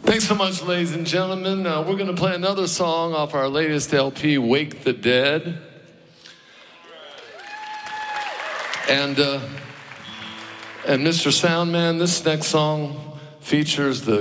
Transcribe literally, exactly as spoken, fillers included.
Thanks so much, ladies and gentlemen. Uh, we're going to play another song off our latest L P, Wake the Dead. And, uh, and Mister Soundman, this next song features the